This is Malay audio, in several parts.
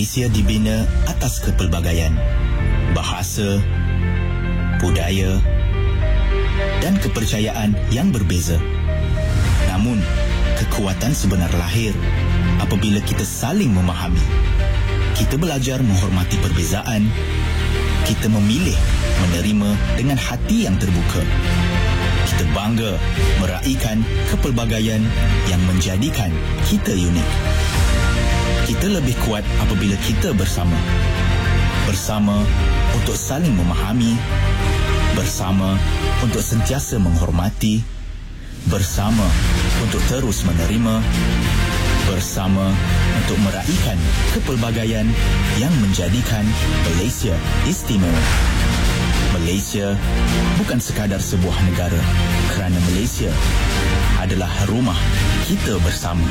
Malaysia dibina atas kepelbagaian bahasa, budaya dan kepercayaan yang berbeza. Namun, kekuatan sebenar lahir apabila kita saling memahami. Kita belajar menghormati perbezaan. Kita memilih menerima dengan hati yang terbuka. Kita bangga meraihkan kepelbagaian yang menjadikan kita unik. Kita lebih kuat apabila kita bersama. Bersama untuk saling memahami. Bersama untuk sentiasa menghormati. Bersama untuk terus menerima. Bersama untuk meraihkan kepelbagaian yang menjadikan Malaysia istimewa. Malaysia bukan sekadar sebuah negara, kerana Malaysia adalah rumah kita bersama.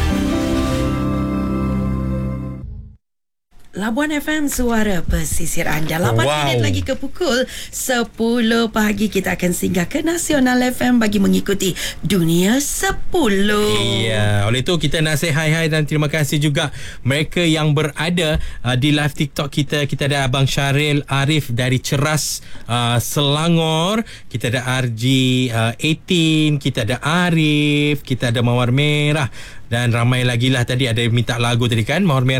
Labuan FM, suara pesisir anda. 8 minit lagi ke pukul 10 pagi. Kita akan singgah ke Nasional FM bagi mengikuti Dunia 10. Ya, oleh itu kita nak say hi dan terima kasih juga mereka yang berada di live TikTok kita. Kita ada Abang Syaril Arif dari Ceras, Selangor. Kita ada RG 18, kita ada Arif, kita ada Mawar Merah dan ramai lagi lah. Tadi ada minta lagu tadi kan, Mawar Merah